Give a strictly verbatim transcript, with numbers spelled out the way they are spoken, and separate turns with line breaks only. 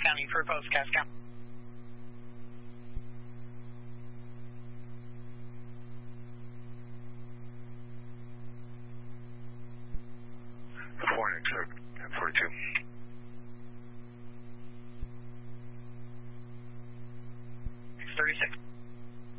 County for post Cass County.
four X, forty-two.
six thirty-six.